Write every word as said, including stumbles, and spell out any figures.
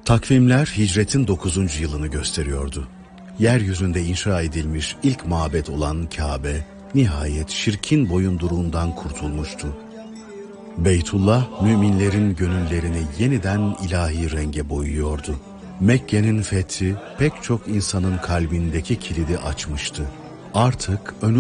Takvimler hicretin dokuzuncu yılını gösteriyordu. Yeryüzünde inşa edilmiş ilk mabet olan Kabe, nihayet şirkin boyunduruğundan kurtulmuştu. Beytullah, müminlerin gönüllerini yeniden ilahi renge boyuyordu. Mekke'nin fethi pek çok insanın kalbindeki kilidi açmıştı. Artık önü